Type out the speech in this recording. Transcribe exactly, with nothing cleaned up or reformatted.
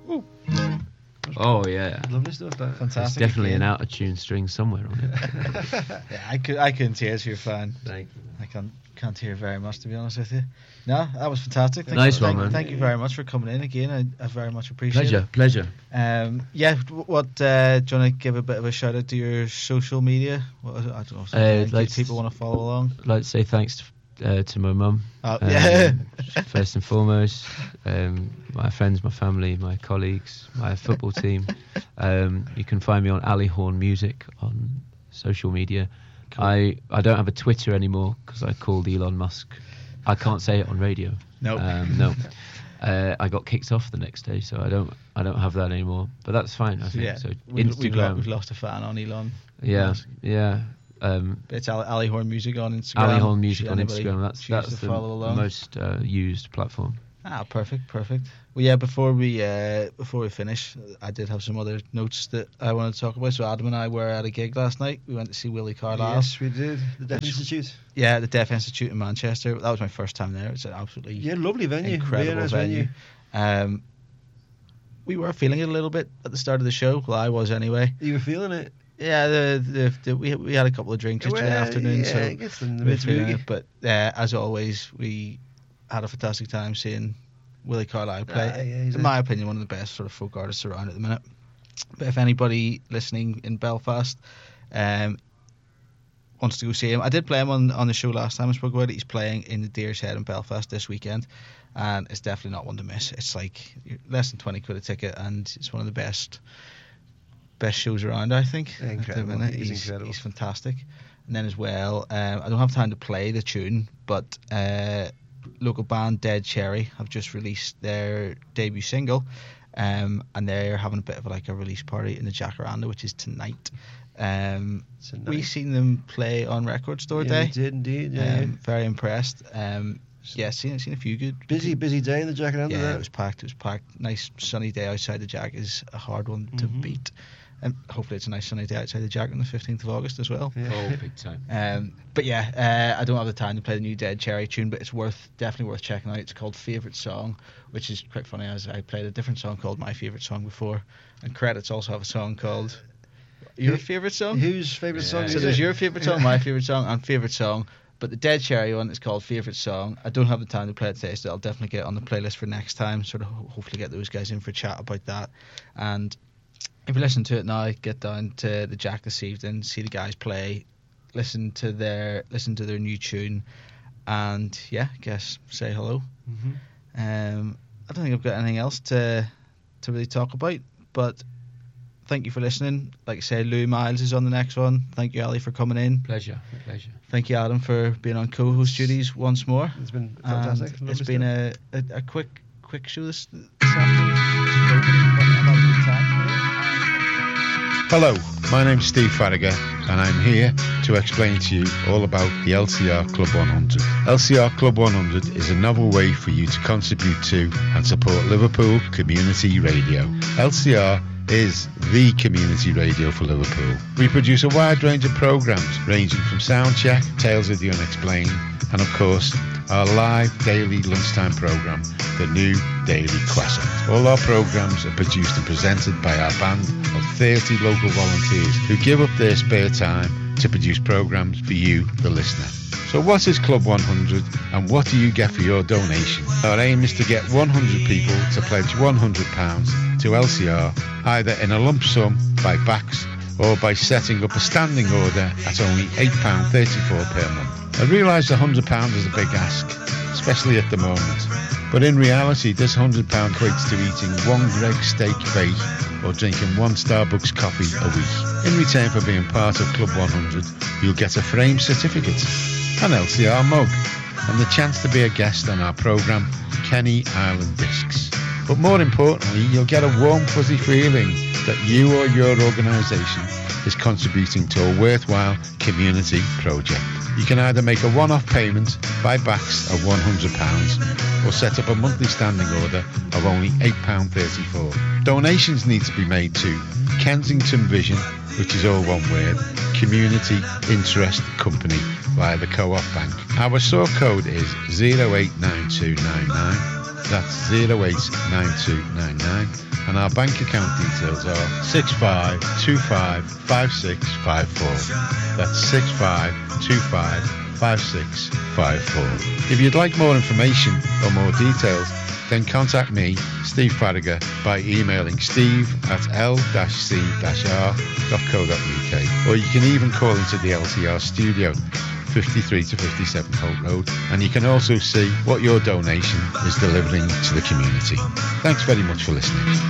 Ooh. Oh yeah, Lovely stuff. That. Fantastic. there's definitely again. an out of tune string somewhere on it. Yeah, I could I couldn't hear it, so you're fine. Thank you. I can't can't hear very much, to be honest with you. No, that was fantastic. Thank Nice you, one, thank, man. Thank you very much for coming in again. I, I very much appreciate Pleasure, pleasure. it. Um, yeah, what uh, do you want to give a bit of a shout out to your social media? What, I don't know. Uh, Something like like people want to follow along. I'd like to say thanks to, uh, to my mum. Oh, um, yeah. First and foremost, um, my friends, my family, my colleagues, my football team. Um, you can find me on Ali Horn Music on social media. Cool. I, I don't have a Twitter anymore because I called Elon Musk. I can't say it on radio. Nope. Um, no. Uh, I got kicked off the next day, so I don't I don't have that anymore. But that's fine, I think. Yeah, So we've, we've, lo- Instagram. we've lost a fan on Elon. yeah, Musk. yeah. Um, It's Ali, Ali Horn Music on Instagram. Ali Horn Music Should on anybody Instagram. That's choose that's to the follow along? most uh, used platform. Ah, perfect, perfect. Well, yeah. Before we uh, before we finish, I did have some other notes that I wanted to talk about. So Adam and I were at a gig last night. We went to see Willie Carlisle. Yes, we did. The Deaf Which- Institute. Yeah, the Deaf Institute in Manchester. That was my first time there. It's an absolutely Yeah, lovely venue. incredible Very nice venue. Um, we were feeling it a little bit at the start of the show. Well, I was anyway. You were feeling it. Yeah, the, the, the we we had a couple of drinks yesterday Well, afternoon, yeah, so it gets in the we were bit feeling spooky. it. But uh, as always, we had a fantastic time seeing Willie Carlisle play. Ah, yeah, he's in a- my opinion, one of the best sort of folk artists around at the minute. But if anybody listening in Belfast um, wants to go see him, I did play him on, on the show last time I spoke about it. He's playing in the Deer's Head in Belfast this weekend, and it's definitely not one to miss. It's like less than twenty quid a ticket, and it's one of the best best shows around, I think. at the Incredible. minute. He's He's, incredible. he's fantastic. And then as well, um, I don't have time to play the tune, but uh, local band Dead Cherry have just released their debut single, um, and they're having a bit of like a release party in the Jacaranda, which is tonight. Um, Tonight. we seen them play on Record Store Yeah, Day. we did indeed. Yeah. Um, very impressed. Um, yeah, seen seen a few good. busy, busy day in the Jacaranda. Yeah, there. it was packed. It was packed. Nice sunny day outside the Jack is a hard one to Mhm. beat, and hopefully it's a nice sunny day outside the Jack on the fifteenth of August as well. Yeah. Oh, big time. Um, but yeah, uh, I don't have the time to play the new Dead Cherry tune, but it's worth definitely worth checking out. It's called Favorite Song, which is quite funny as I played a different song called My Favorite Song before, and Credits also have a song called Your Who- favorite song. Whose favourite Yeah. song So is there's it? your favorite song, my favorite song, and favorite song. But the Dead Cherry one is called Favorite Song. I don't have the time to play it today, so I'll definitely get it on the playlist for next time. Sort of ho- hopefully get those guys in for a chat about that. And if you listen to it now, get down to the Jack this evening, see the guys play, listen to their listen to their new tune, and yeah, I guess say hello. Mhm. Um, I don't think I've got anything else to to really talk about, but thank you for listening. Like I say, Lou Miles is on the next one. Thank you, Ali, for coming in. Pleasure, pleasure. Thank you, Adam, for being on co-host duties once more. It's been And fantastic. it's Lovely been stuff. a, a, a quick quick show this, this afternoon. But I've had a good time. Hello, my name's Steve Farragher and I'm here to explain to you all about the L C R Club one hundred. L C R Club one hundred is a novel way for you to contribute to and support Liverpool community radio. L C R is the community radio for Liverpool. We produce a wide range of programmes ranging from Soundcheck, Tales of the Unexplained, and of course our live daily lunchtime programme, the new Daily Croissant. All our programmes are produced and presented by our band of thirty local volunteers who give up their spare time to produce programmes for you, the listener. So what is Club one hundred and what do you get for your donation? Our aim is to get one hundred people to pledge one hundred pounds to L C R, either in a lump sum by backs or by setting up a standing order at only eight pounds thirty-four per month. I realise one hundred pounds is a big ask, especially at the moment, but in reality this one hundred pounds equates to eating one Greggs steak bake or drinking one Starbucks coffee a week. In return for being part of Club one hundred, you'll get a framed certificate, an L C R mug, and the chance to be a guest on our programme, Kenny Island Discs. But more importantly, you'll get a warm fuzzy feeling that you or your organisation is contributing to a worthwhile community project. You can either make a one-off payment by backs of one hundred pounds or set up a monthly standing order of only eight pounds thirty-four. Donations need to be made to Kensington Vision, which is all one word, Community Interest Company via the Co-op Bank. Our sort code is zero eight nine two nine nine That's zero eight nine two nine nine. And our bank account details are six five two five five six five four. That's six five two five five six five four. If you'd like more information or more details, then contact me, Steve Farragher, by emailing steve at l c r dot co dot uk, or you can even call into the L C R studio, fifty-three to fifty-seven Holt Road, and you can also see what your donation is delivering to the community. Thanks very much for listening.